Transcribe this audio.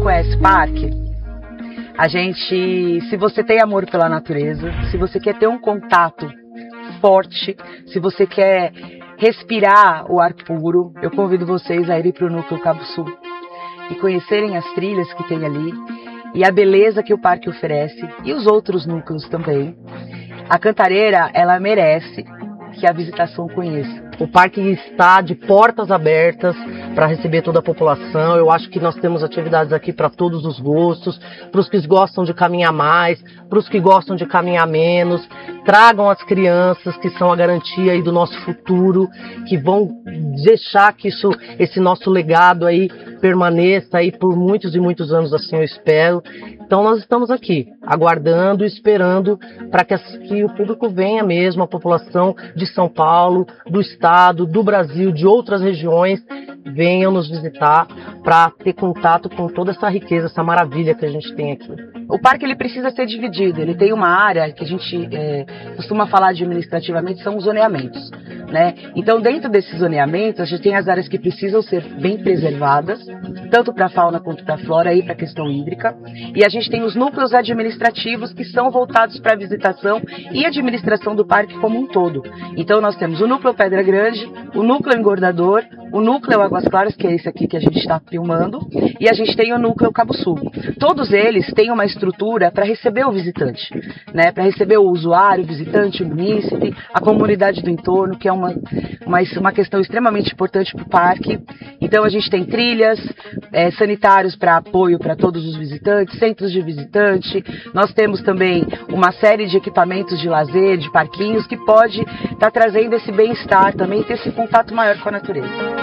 conhece o parque, se você tem amor pela natureza, se você quer ter um contato forte, se você quer respirar o ar puro, eu convido vocês a irem para o Núcleo Cabo Sul e conhecerem as trilhas que tem ali e a beleza que o parque oferece e os outros núcleos também. A Cantareira, ela merece que a visitação conheça. O parque está de portas abertas para receber toda a população. Eu acho que nós temos atividades aqui para todos os gostos, para os que gostam de caminhar mais, para os que gostam de caminhar menos. Tragam as crianças, que são a garantia aí do nosso futuro, que vão deixar que esse nosso legado aí permaneça aí por muitos e muitos anos, assim eu espero. Então nós estamos aqui, aguardando e esperando para que o público venha mesmo, a população de São Paulo, do estado, do Brasil, de outras regiões, venham nos visitar para ter contato com toda essa riqueza, essa maravilha que a gente tem aqui. O parque ele precisa ser dividido, ele tem uma área que a gente costuma falar administrativamente, são os zoneamentos, né? Então dentro desses zoneamentos a gente tem as áreas que precisam ser bem preservadas, tanto para a fauna quanto para a flora e para a questão hídrica, e a gente tem os núcleos administrativos que são voltados para a visitação e administração do parque como um todo. Então nós temos o núcleo Pedra Grande, o núcleo Engordador, o núcleo Águas Claras, que é esse aqui que a gente está filmando, e a gente tem o núcleo Cabo Sul. Todos eles têm uma estrutura para receber o visitante, né? Para receber o usuário, o visitante, o munícipe, a comunidade do entorno, que é uma questão extremamente importante para o parque. Então a gente tem trilhas, sanitários para apoio para todos os visitantes, centros de visitante. Nós temos também uma série de equipamentos de lazer, de parquinhos, que pode estar trazendo esse bem-estar também, ter esse contato maior com a natureza.